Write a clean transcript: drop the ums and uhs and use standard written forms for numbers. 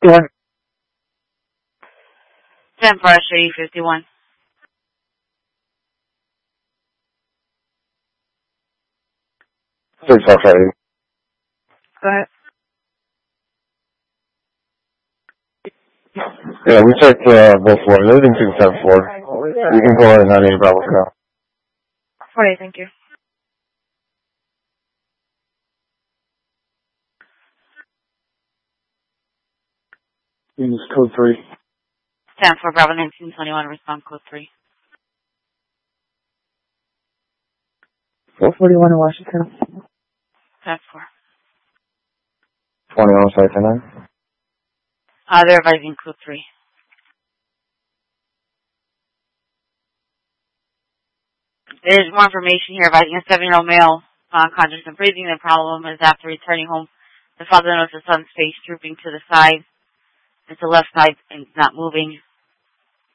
51. 10 for Street 51. Go ahead. Yeah, we checked both floors. Everything's in 10th floor. You can go ahead and have any Bravo Cal. 48, thank you. Use code 3. 10 for Bravo 1921, respond code 3. 441 in Washington. 10 for. 20 on site tonight. They're advising code 3. There's more information here advising a 7-year-old male conscious and breathing. The problem is after returning home, the father noticed the son's face drooping to the side. It's the left side and it's not moving.